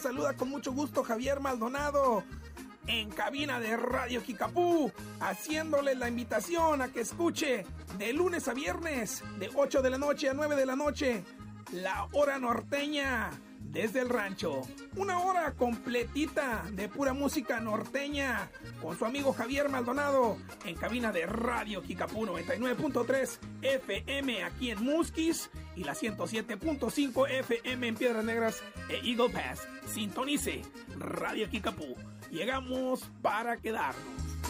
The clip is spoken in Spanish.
Saluda con mucho gusto Javier Maldonado en cabina de Radio Kikapú, haciéndole la invitación a que escuche de lunes a viernes, de 8 de la noche a 9 de la noche, La Hora Norteña desde el rancho. Una hora completita de pura música norteña con su amigo Javier Maldonado en cabina de Radio Kikapú 99.3 FM aquí en Musquis y la 107.5 FM en Piedras Negras e Eagle Pass. Sintonice Radio Kikapú. Llegamos para quedarnos.